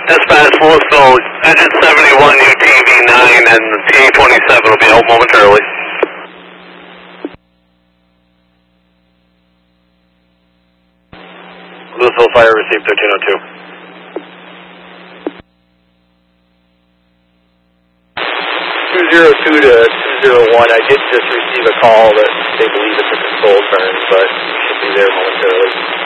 Dispatch Louisville, engine 71, UTV-9, and TA-27 will be out momentarily. Louisville Fire, received 1302. 202 to 201, I did just receive a call that they believe it's a control turn, but we should be there momentarily.